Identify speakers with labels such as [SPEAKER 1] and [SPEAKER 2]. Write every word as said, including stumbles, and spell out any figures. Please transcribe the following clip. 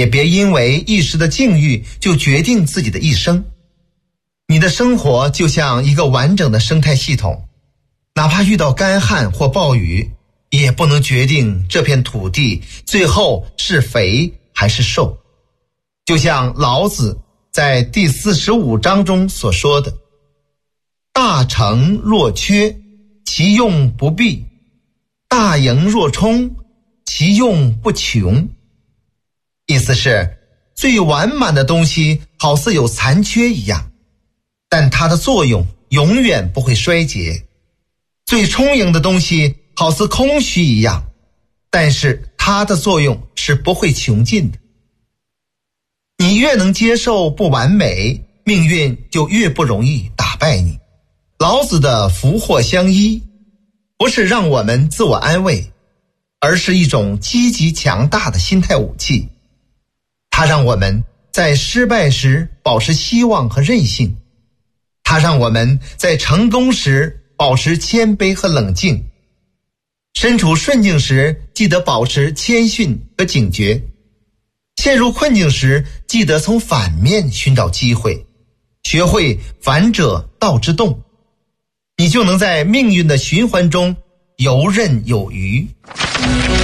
[SPEAKER 1] 也别因为一时的境遇就决定自己的一生。你的生活就像一个完整的生态系统，哪怕遇到干旱或暴雨，也不能决定这片土地最后是肥还是瘦。就像老子在第四十五章中所说的，大成若缺，其用不弊；大盈若冲，其用不穷。意思是，最完满的东西好似有残缺一样，但它的作用永远不会衰竭；最充盈的东西好似空虚一样，但是它的作用是不会穷尽的。你越能接受不完美，命运就越不容易打败你。老子的福祸相依，不是让我们自我安慰，而是一种积极强大的心态武器。它让我们在失败时保持希望和韧性，它让我们在成功时保持谦卑和冷静，身处顺境时记得保持谦逊和警觉，陷入困境时记得从反面寻找机会，学会反者道之动，你就能在命运的循环中游刃有余。